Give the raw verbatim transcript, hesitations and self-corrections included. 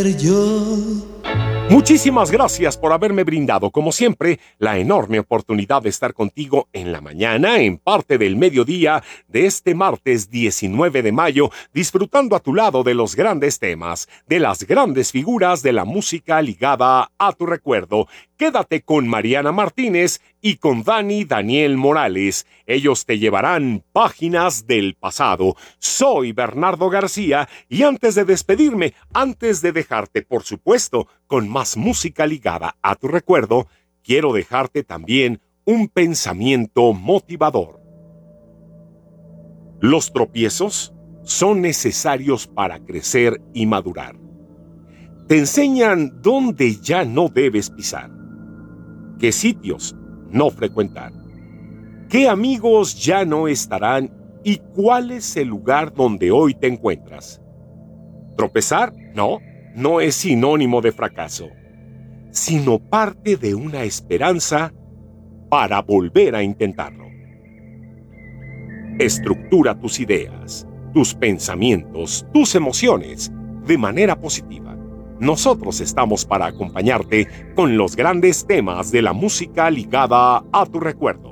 Yo. Muchísimas gracias por haberme brindado, como siempre, la enorme oportunidad de estar contigo en la mañana, en parte del mediodía de este martes diecinueve de mayo, disfrutando a tu lado de los grandes temas, de las grandes figuras de la música ligada a tu recuerdo. Quédate con Mariana Martínez y con Dani Daniel Morales. Ellos te llevarán páginas del pasado. Soy Bernardo García y antes de despedirme, antes de dejarte, por supuesto, con más música ligada a tu recuerdo, quiero dejarte también un pensamiento motivador. Los tropiezos son necesarios para crecer y madurar. Te enseñan dónde ya no debes pisar, qué sitios no frecuentar, qué amigos ya no estarán y cuál es el lugar donde hoy te encuentras. Tropezar, no, no es sinónimo de fracaso, sino parte de una esperanza para volver a intentarlo. Estructura tus ideas, tus pensamientos, tus emociones de manera positiva. Nosotros estamos para acompañarte con los grandes temas de la música ligada a tu recuerdo.